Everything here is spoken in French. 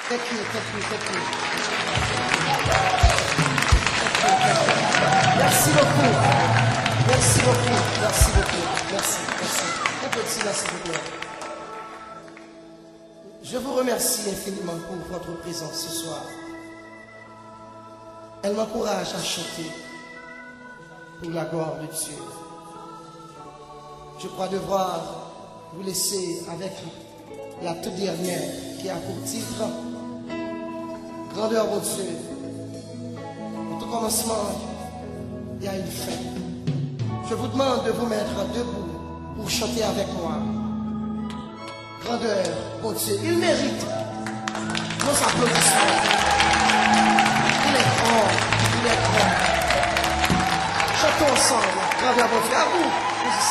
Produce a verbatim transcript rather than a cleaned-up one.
Thank you, thank you, thank you. Merci beaucoup. Merci beaucoup. Merci beaucoup. Merci, merci. Un petit là, s'il vous plaît. Je vous remercie infiniment pour votre présence ce soir. Elle m'encourage à chanter pour la gloire de Dieu. Je crois devoir vous laisser avec la toute dernière qui a pour titre Grandeur au Dieu. Au tout commencement, il y a une fin. Je vous demande de vous mettre debout pour chanter avec moi. Grandeur au Dieu. Il mérite nos applaudissements. Il est grand, il est grand. Chantons ensemble. Grandeur au Dieu. À vous.